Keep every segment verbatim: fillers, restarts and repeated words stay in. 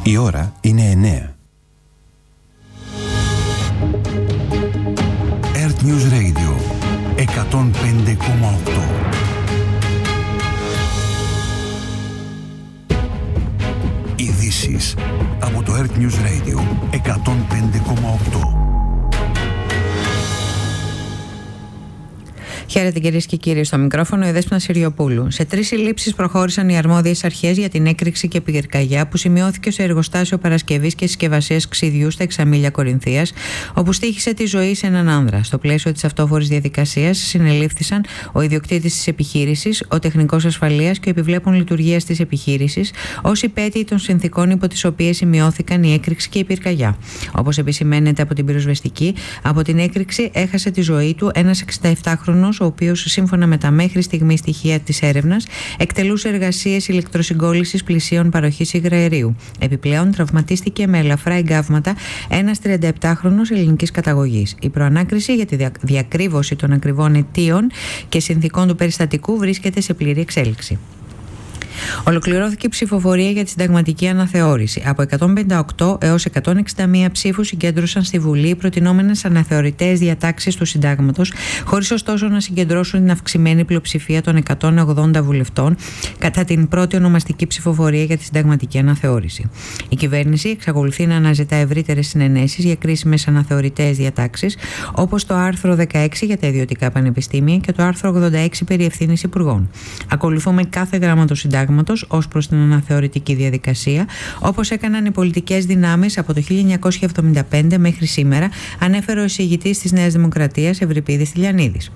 Η ώρα είναι εννέα. Earth News Radio εκατόν πέντε κόμμα οκτώ. Ειδήσεις από το Earth News Radio εκατόν πέντε κόμμα οκτώ. Χαίρετε κυρίες και κύριοι, στο μικρόφωνο η Δέσποινα Συριοπούλου. Σε τρεις συλλήψεις προχώρησαν οι αρμόδιες αρχές για την έκρηξη και πυρκαγιά που σημειώθηκε σε εργοστάσιο παρασκευής και συσκευασίας ξυδιού στα Εξαμήλια Κορινθίας, όπου στοίχησε τη ζωή σε έναν άνδρα. Στο πλαίσιο της αυτόφορης διαδικασίας συνελήφθησαν ο ιδιοκτήτης της επιχείρησης, ο τεχνικός ασφαλείας και ο επιβλέπων λειτουργίας της επιχείρησης, ως υπέτειοι των συνθηκών υπό τις οποίες σημειώθηκαν η έκρηξη και η πυρκαγιά. Όπως επισημαίνεται από την πυροσβεστική, από την έκρηξη έχασε τη ζωή του ένας εξηνταεπτάχρονος, ο οποίος σύμφωνα με τα μέχρι στιγμή στοιχεία της έρευνας εκτελούσε εργασίες ηλεκτροσυγκόλλησης πλησίων παροχής υγραερίου. Επιπλέον τραυματίστηκε με ελαφρά εγκάβματα ένας τριανταεπτάχρονος ελληνικής καταγωγής. Η προανάκριση για τη διακρύβωση των ακριβών αιτίων και συνθηκών του περιστατικού βρίσκεται σε πλήρη εξέλιξη. Ολοκληρώθηκε η ψηφοφορία για τη συνταγματική αναθεώρηση. Από εκατόν πενήντα οκτώ έως εκατόν εξήντα μία ψήφους συγκέντρωσαν στη Βουλή οι προτινόμενες αναθεωρητές διατάξεις του Συντάγματος, χωρίς ωστόσο να συγκεντρώσουν την αυξημένη πλειοψηφία των εκατόν ογδόντα βουλευτών κατά την πρώτη ονομαστική ψηφοφορία για τη συνταγματική αναθεώρηση. Η κυβέρνηση εξακολουθεί να αναζητά ευρύτερες συνενέσεις για κρίσιμες αναθεωρητές διατάξεις, όπως το άρθρο δεκαέξι για τα ιδιωτικά πανεπιστήμια και το άρθρο ογδόντα έξι περί ευθύνης υπουργών. Ακολουθούμε κάθε γράμμα του Συντάγματος ως προς την αναθεωρητική διαδικασία, όπως έκαναν οι πολιτικές δυνάμεις από το χίλια εννιακόσια εβδομήντα πέντε μέχρι σήμερα, ανέφερε ο εισηγητής της Νέας Δημοκρατίας Ευρυπίδης Τηλιανίδης.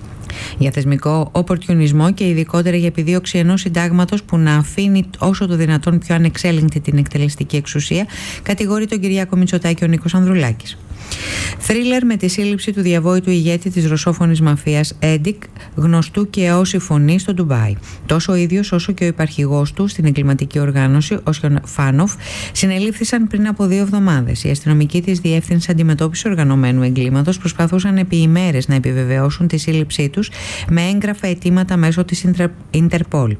Για θεσμικό οπορτιουνισμό και ειδικότερα για επιδίωξη ενός συντάγματος που να αφήνει όσο το δυνατόν πιο ανεξέλεγκτη την εκτελεστική εξουσία, κατηγορεί τον Κυριάκο Μητσοτάκη ο Νίκος Ανδρουλάκης. Θρίλερ με τη σύλληψη του διαβόητου ηγέτη της ρωσόφωνης μαφίας Έντικ, γνωστού και ως η Φωνή, στο Ντουμπάι. Τόσο ο ίδιος όσο και ο υπαρχηγός του στην εγκληματική οργάνωση, ο Σιοφάνοφ, συνελήφθησαν πριν από δύο εβδομάδες. Οι αστυνομικοί της Διεύθυνσης Αντιμετώπισης Οργανωμένου Εγκλήματος προσπαθούσαν επί ημέρες να επιβεβαιώσουν τη σύλληψή τους με έγγραφα αιτήματα μέσω της Ιντερπόλ.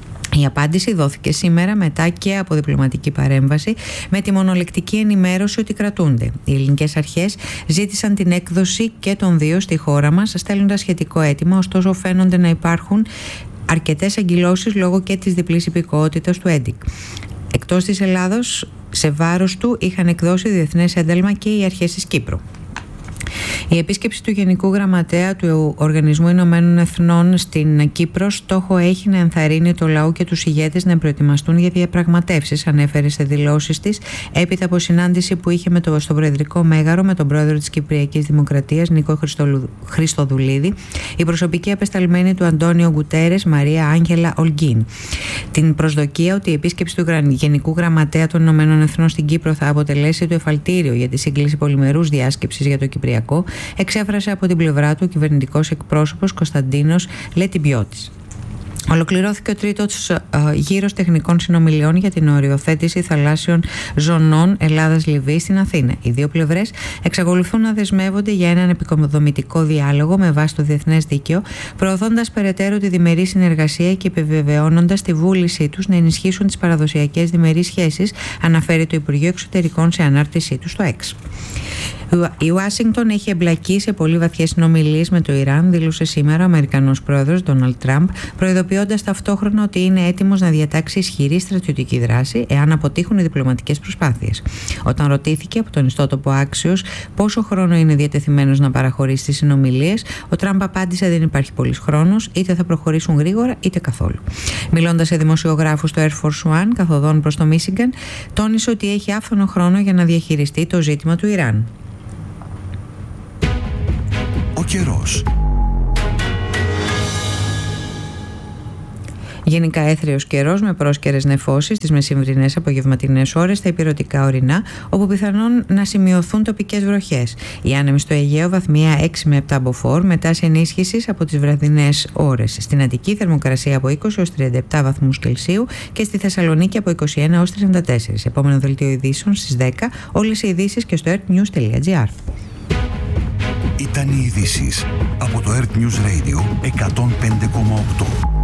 Η απάντηση δόθηκε σήμερα μετά και από διπλωματική παρέμβαση με τη μονολεκτική ενημέρωση ότι κρατούνται. Οι ελληνικές αρχές ζήτησαν την έκδοση και των δύο στη χώρα μας, στέλνοντας σχετικό αίτημα, ωστόσο φαίνονται να υπάρχουν αρκετές αγκυλώσεις λόγω και της διπλής υπηκότητας του Έντικ. Εκτός της Ελλάδος, σε βάρος του είχαν εκδώσει διεθνές ένταλμα και οι αρχές της Κύπρου. Η επίσκεψη του Γενικού Γραμματέα του Οργανισμού Ηνωμένων Εθνών στην Κύπρο στόχο έχει να ενθαρρύνει το λαό και τους ηγέτες να προετοιμαστούν για διαπραγματεύσεις, ανέφερε σε δηλώσεις της έπειτα από συνάντηση που είχε με το, στο Προεδρικό Μέγαρο με τον πρόεδρο της Κυπριακής Δημοκρατίας Νίκο Χριστοδουλίδη, η προσωπική απεσταλμένη του Αντώνιο Γκουτέρες Μαρία Άγγελα Ολγκίν. Την προσδοκία ότι η επίσκεψη του Γενικού Γραμματέα των Ηνωμένων Εθνών στην Κύπρο θα αποτελέσει το εφαλτήριο για τη σύγκληση πολυμερούς διάσκεψης για το Κυπριακό, εξέφρασε από την πλευρά του ο κυβερνητικός εκπρόσωπος Κωνσταντίνος Λετιμπιώτης. Ολοκληρώθηκε ο τρίτος γύρος τεχνικών συνομιλιών για την οριοθέτηση θαλάσσιων ζωνών Ελλάδας-Λιβύης στην Αθήνα. Οι δύο πλευρές εξακολουθούν να δεσμεύονται για έναν επικοδομητικό διάλογο με βάση το διεθνές δίκαιο, προωθώντας περαιτέρω τη διμερή συνεργασία και επιβεβαιώνοντας τη βούλησή τους να ενισχύσουν τις παραδοσιακές διμερείς σχέσεις, αναφέρει το Υπουργείο Εξωτερικών σε ανάρτησή του στο X. Η Ουάσιγκτον έχει εμπλακεί σε πολύ βαθιές συνομιλίες με το Ιράν, δήλωσε σήμερα ο Αμερικανός πρόεδρος Ντόναλντ Τραμπ, προειδοποιώντας ταυτόχρονα ότι είναι έτοιμος να διατάξει ισχυρή στρατιωτική δράση εάν αποτύχουν οι διπλωματικές προσπάθειες. Όταν ρωτήθηκε από τον ιστότοπο Axios πόσο χρόνο είναι διατεθειμένος να παραχωρήσει τις συνομιλίες, ο Τραμπ απάντησε: δεν υπάρχει πολύς χρόνος, είτε θα προχωρήσουν γρήγορα είτε καθόλου. Μιλώντας σε δημοσιογράφους στο Air Force One καθοδόν προς το Μίσιγκαν, τόνισε ότι έχει άφθονο χρόνο για να διαχειριστεί το ζήτημα του Ιράν. Ο καιρός. Γενικά έθριος καιρός με πρόσκαιρες νεφώσεις στις μεσημβρινές απογευματινές ώρες στα ηπειρωτικά ορεινά, όπου πιθανόν να σημειωθούν τοπικές βροχές. Οι άνεμοι στο Αιγαίο βαθμία έξι με επτά μποφόρ, με τάση ενίσχυσης από τις βραδινές ώρες. Στην Αττική θερμοκρασία από είκοσι έως τριάντα επτά βαθμούς Κελσίου και στη Θεσσαλονίκη από είκοσι ένα έως τριάντα τέσσερα. Επόμενο δελτίο ειδήσεων στις δέκα. Όλες οι ειδήσεις και στο earth news τελεία gr. Ήταν οι ειδήσεις από το Earth News Radio εκατόν πέντε κόμμα οκτώ.